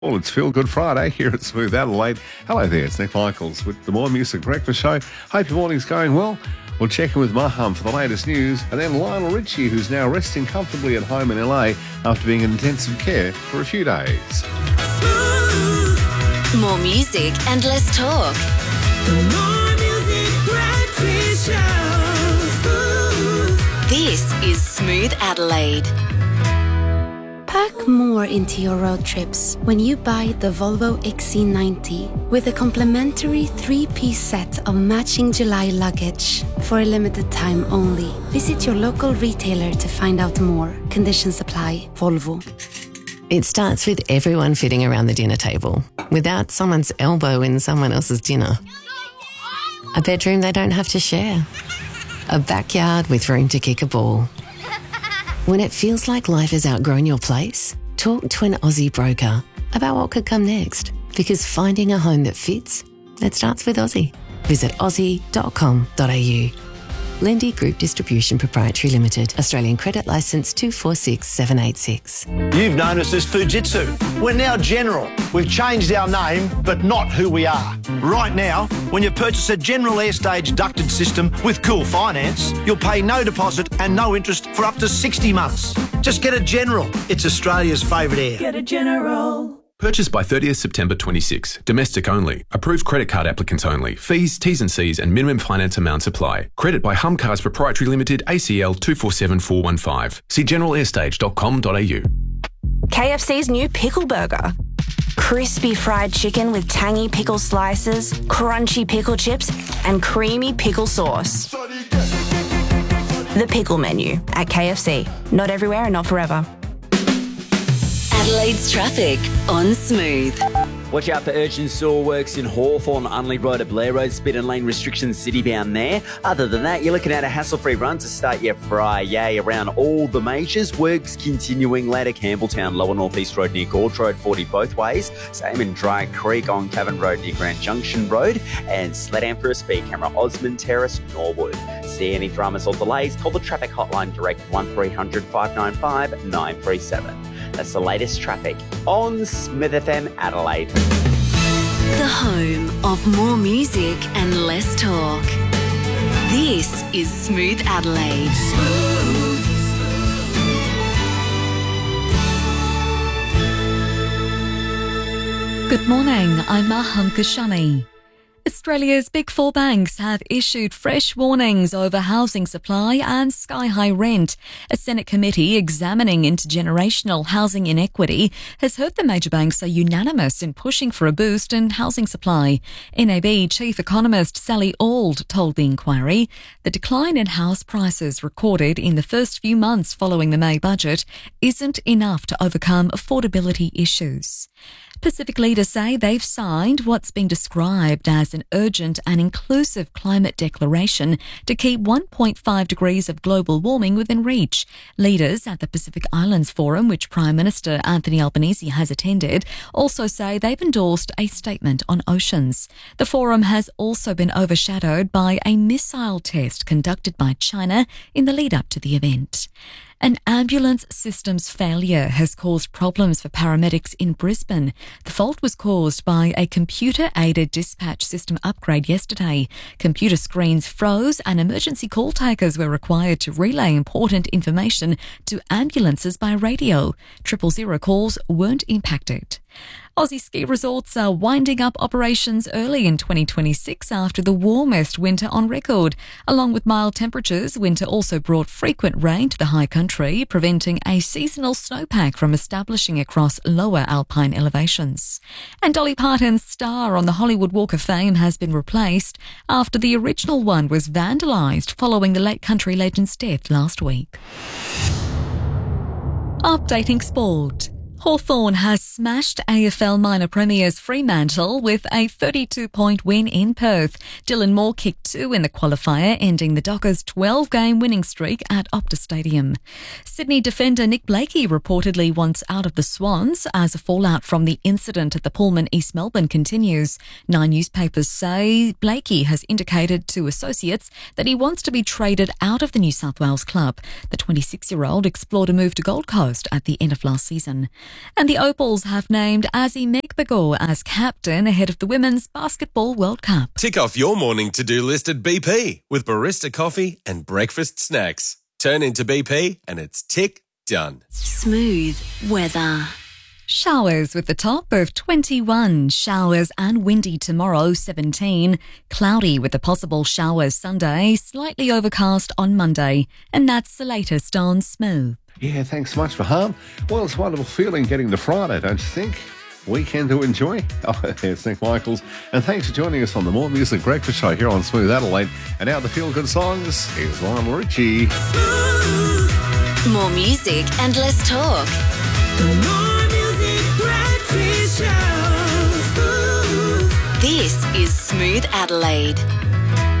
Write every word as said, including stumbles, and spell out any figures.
Well, it's Feel Good Friday here at Smooth Adelaide. Hello there, it's Nick Michaels with the More Music Breakfast Show. Hope your morning's going well. We'll check in with Maham for the latest news, and then Lionel Richie, who's now resting comfortably at home in L A after being in intensive care for a few days. More music and less talk. The More Music Breakfast Show. This is Smooth Adelaide. Pack more into your road trips when you buy the Volvo X C ninety with a complimentary three-piece set of matching July luggage for a limited time only. Visit your local retailer to find out more. Conditions apply. Volvo. It starts with everyone fitting around the dinner table without someone's elbow in someone else's dinner. A bedroom they don't have to share. A backyard with room to kick a ball. When it feels like life has outgrown your place, talk to an Aussie broker about what could come next. Because finding a home that fits, it starts with Aussie. Visit aussie dot com dot a u. Lendy Group Distribution Proprietary Limited. Australian Credit Licence two four six seven eight six. You've known us as Fujitsu. We're now General. We've changed our name, but not who we are. Right now, when you purchase a General Airstage ducted system with Cool Finance, you'll pay no deposit and no interest for up to sixty months. Just get a General. It's Australia's favourite air. Get a General. Purchased by thirtieth September twenty-six. Domestic only. Approved credit card applicants only. Fees, T's and C's and minimum finance amounts apply. Credit by Hum Cars Proprietary Limited, A C L two four seven four one five. See general airstage dot com dot a u. K F C's new pickle burger. Crispy fried chicken with tangy pickle slices, crunchy pickle chips and creamy pickle sauce. The pickle menu at K F C. Not everywhere and not forever. Adelaide's traffic on Smooth. Watch out for urgent sewer works in Hawthorn, Unley Road at Blair Road, speed and lane restrictions city-bound there. Other than that, you're looking at a hassle-free run to start your Friday around all the majors. Works continuing later, Campbelltown, Lower North East Road near Gorge Road, forty both ways. Same in Dry Creek on Cavan Road near Grand Junction Road. And Sledam for a speed camera, Osmond Terrace, Norwood. See any dramas or delays, call the traffic hotline direct one three hundred five nine five nine three seven. That's the latest traffic on Smith F M Adelaide. The home of more music and less talk. This is Smooth Adelaide. Good morning, I'm Maham Kashani. Australia's big four banks have issued fresh warnings over housing supply and sky-high rent. A Senate committee examining intergenerational housing inequity has heard the major banks are unanimous in pushing for a boost in housing supply. N A B Chief Economist Sally Auld told the inquiry the decline in house prices recorded in the first few months following the May budget isn't enough to overcome affordability issues. Pacific leaders say they've signed what's been described as an urgent and inclusive climate declaration to keep one point five degrees of global warming within reach. Leaders at the Pacific Islands Forum, which Prime Minister Anthony Albanese has attended, also say they've endorsed a statement on oceans. The forum has also been overshadowed by a missile test conducted by China in the lead-up to the event. An ambulance systems failure has caused problems for paramedics in Brisbane. The fault was caused by a computer-aided dispatch system upgrade yesterday. Computer screens froze and emergency call takers were required to relay important information to ambulances by radio. Triple zero calls weren't impacted. Aussie ski resorts are winding up operations early in twenty twenty-six after the warmest winter on record. Along with mild temperatures, winter also brought frequent rain to the high country, preventing a seasonal snowpack from establishing across lower alpine elevations. And Dolly Parton's star on the Hollywood Walk of Fame has been replaced after the original one was vandalised following the late country legend's death last week. Updating sport. Hawthorn has smashed A F L minor premiers Fremantle with a thirty-two point win in Perth. Dylan Moore kicked two in the qualifier, ending the Dockers' twelve-game winning streak at Optus Stadium. Sydney defender Nick Blakey reportedly wants out of the Swans as a fallout from the incident at the Pullman East Melbourne continues. Nine newspapers say Blakey has indicated to associates that he wants to be traded out of the New South Wales club. The twenty-six-year-old explored a move to Gold Coast at the end of last season. And the Opals have named Azzy Megbagor as captain ahead of the Women's Basketball World Cup. Tick off your morning to-do list at B P with barista coffee and breakfast snacks. Turn into B P and it's tick done. Smooth weather. Showers with the top of twenty-one. Showers and windy tomorrow, seventeen. Cloudy with the possible showers Sunday. Slightly overcast on Monday. And that's the latest on Smooth. Yeah, thanks so much, Maham. Well, it's a wonderful feeling getting to Friday, don't you think? Weekend to enjoy. Oh, it's Nick Michaels. And thanks for joining us on the More Music Breakfast Show here on Smooth Adelaide. And now the Feel Good Songs. Here's Lionel Richie. More music and less talk. The More Music Breakfast Show. This is Smooth Adelaide.